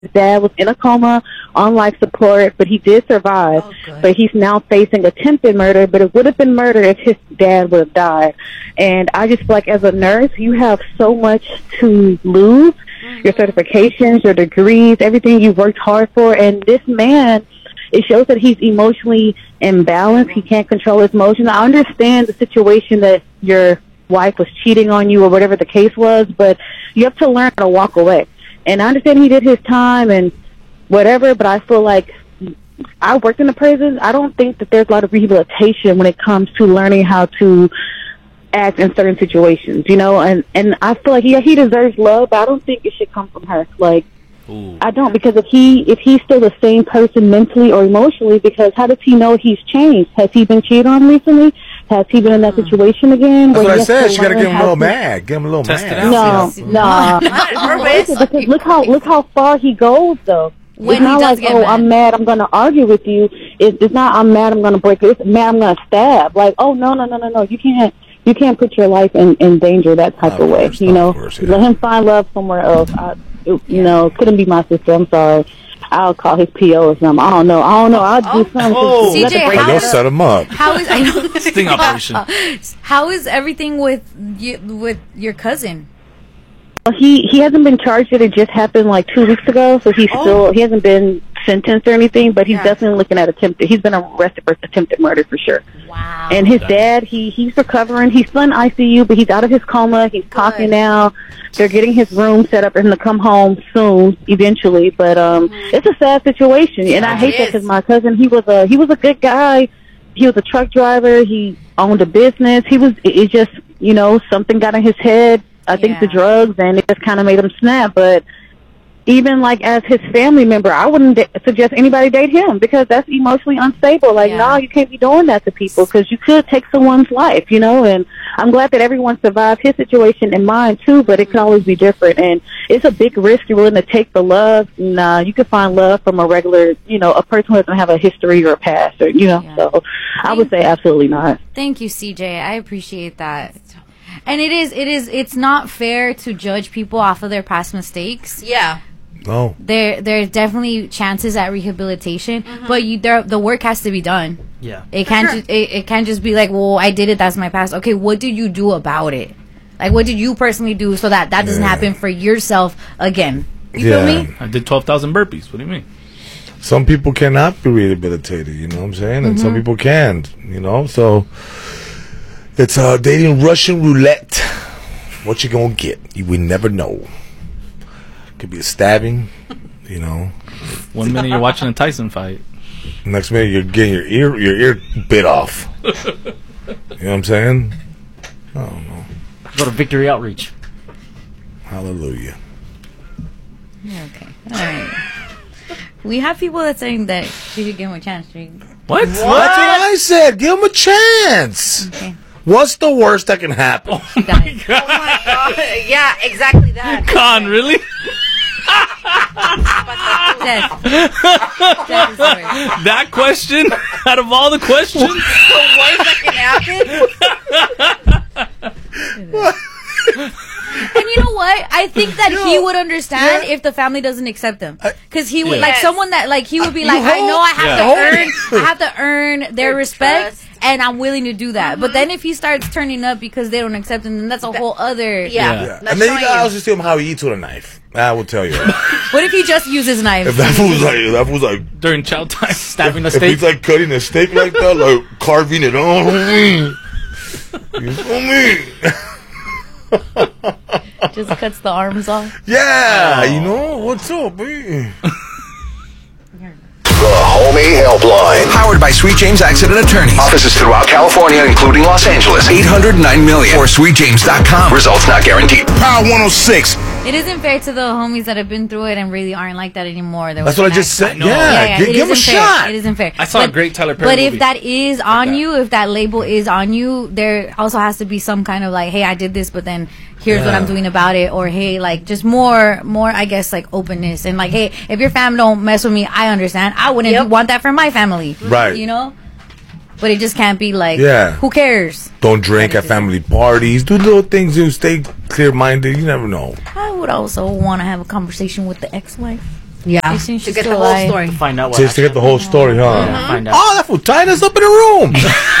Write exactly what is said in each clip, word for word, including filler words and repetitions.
His dad was in a coma on life support, but he did survive. Oh, but he's now facing attempted murder, but it would have been murder if his dad would have died. And I just feel like as a nurse, you have so much to lose. Mm-hmm. Your certifications, your degrees, everything you've worked hard for. And this man, it shows that he's emotionally imbalanced. He can't control his emotions. I understand the situation that your wife was cheating on you or whatever the case was, but you have to learn how to walk away. And I understand he did his time and whatever, but I feel like I worked in the prisons. I don't think that there's a lot of rehabilitation when it comes to learning how to act in certain situations, you know, and, and I feel like, yeah, he deserves love, but I don't think it should come from her. Like, Ooh. I don't, because if he, if he's still the same person mentally or emotionally, because how does he know he's changed? Has he been cheated on recently? Has he been in that situation again? That's what I said. She got to give him a little mad. Give him a little Test mad. No, no. Because look how look how far he goes, though. When it's not like, oh, mad. I'm mad, I'm going to argue with you. It, it's not, I'm mad, I'm going to break it. It's mad, I'm going to stab. Like, oh, no, no, no, no, no. You can't, you can't put your life in, in danger that type of, of way. You know, course, yeah. Let him find love somewhere else. I, it, you know, couldn't be my sister. I'm sorry. I'll call his P O or something. I don't know. I don't know. I'll do something. Oh, C J, how, you'll set him up. How is I know sting operation? How is everything with you, with your cousin? Well, he he hasn't been charged yet. It just happened like two weeks ago, so he's oh. still he hasn't been sentenced or anything. But he's yeah. definitely looking at attempted. He's been arrested for attempted murder for sure. Wow. And his dad, he he's recovering. He's still in I C U, but he's out of his coma. He's Good. talking now. They're getting his room set up for him to come home soon, eventually. But um, mm-hmm. it's a sad situation, and I hate that because my cousin, he was a he was a good guy. He was a truck driver. He owned a business. He was. It, it just you know something got in his head. I think yeah. the drugs, and it just kind of made him snap. But even like as his family member, I wouldn't da- suggest anybody date him because that's emotionally unstable. Like, yeah. no, you can't be doing that to people because you could take someone's life, you know. And I'm glad that everyone survived his situation and mine too, but it could always be different. And it's a big risk you're willing to take for love. Nah, you can find love from a regular, you know, a person who doesn't have a history or a past, or you know. Yeah. So Thank I would say absolutely not. Thank you, C J. I appreciate that. And it is, it is, it's not fair to judge people off of their past mistakes. Yeah. No. There, there's definitely chances at rehabilitation, mm-hmm. but you, there, the work has to be done. Yeah. It can't, sure. ju- it, it can't just be like, well, I did it, that's my past. Okay, what did you do about it? Like, what did you personally do so that that doesn't yeah. happen for yourself again? You yeah. feel me? I did twelve thousand burpees. What do you mean? Some people cannot be rehabilitated, you know what I'm saying? And mm-hmm. some people can, you know? So it's uh, dating Russian roulette. What you gonna get? You will never know. Could be a stabbing, you know. One minute you're watching a Tyson fight. Next minute you're getting your ear your ear bit off. You know what I'm saying? I don't know. Go to Victory Outreach. Hallelujah. Okay. All right. We have people that saying that you should give him a chance. What? What? That's what I said. Give him a chance. Okay. What's the worst that can happen? Oh my god. Oh my god. Yeah, exactly that. Con, really? That question, out of all the questions, the worst that can happen. And you know what? I think that Yo, he would understand yeah. if the family doesn't accept him, because he would yeah. like yes. someone that like he would be like, I know I have yeah. to earn, I have to earn their, their respect, trust. And I'm willing to do that. Mm-hmm. But then if he starts turning up because they don't accept him, then that's a whole other yeah. yeah. yeah. And then you gotta also see him how he eats with a knife. I will tell you. What if he just uses a knife? If that was like, if that was like during chow time, stabbing the if steak. If he's like cutting a steak like that, like carving it on me, you feel me? Just cuts the arms off. Yeah, oh. You know what's up, man. The Homie Helpline. Powered by Sweet James Accident Attorneys. Offices throughout California, including Los Angeles. eight hundred nine million or sweet james dot com. Results not guaranteed. Power one oh six. It isn't fair to the homies that have been through it and really aren't like that anymore. There That's what I just said. Yeah, yeah, yeah. Give, give him a fair. shot. It isn't fair. I saw but, a great Tyler Perry But movie. if that is on like you, if that label is on you, there also has to be some kind of like, hey, I did this, but then here's yeah. what I'm doing about it. Or, hey, like, just more, more, I guess, like, openness. And, like, hey, if your family don't mess with me, I understand. I wouldn't yep. want that for my family. Right. You know? But it just can't be like, yeah. who cares? Don't drink at family parties. Do little things and stay clear-minded. You never know. I would also want to have a conversation with the ex-wife. Yeah. To get the whole story. To find out what Just to get the whole story, huh? Yeah, find out. Oh, that fool tied us up in a room.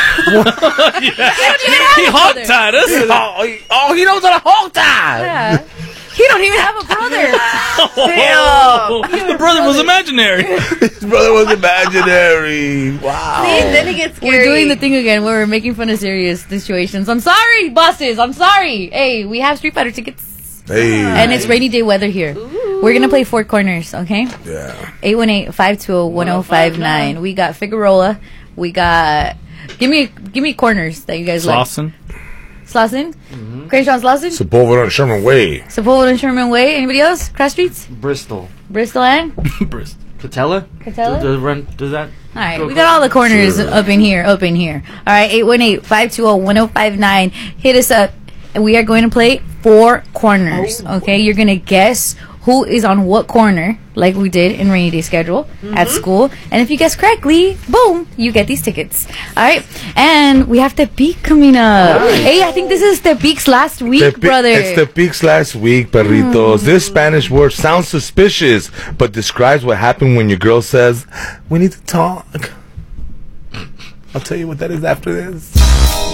He hog tied us. oh, he, oh, he knows how to hog tie. Yeah. He don't even have a brother. Oh, the brother was imaginary. His brother was imaginary. Wow. See, then it gets scary. We're doing the thing again where we're making fun of serious situations. I'm sorry, bosses. I'm sorry. Hey, we have Street Fighter tickets. Hey. And it's rainy day weather here. Ooh. We're going to play Four Corners, okay? Yeah. eight one eight, five two zero, one zero five nine. We got Figueroa. We got... Give me give me corners that you guys Slauson. like. Slauson? Mm-hmm. Crenshaw Slauson? Sepulveda and Sherman Way. Sepulveda and Sherman Way. Anybody else? Cross Streets? Bristol. Bristol and? Bristol. Catella? Catella? Does, does, run, does that? All right, go we got all the corners Sure. up in here, up in here. All right, eight one eight, five two zero, one zero five nine. Hit us up. And we are going to play Four Corners, okay? You're going to guess who is on what corner, like we did in Rainy Day Schedule mm-hmm. at school. And if you guess correctly, boom, you get these tickets. All right, and we have Tepic coming up. Nice. Hey, I think this is Tepic's last week, Tepic, brother. It's Tepic's last week, perritos. Mm. This Spanish word sounds suspicious, but describes what happened when your girl says, "We need to talk." I'll tell you what that is after this.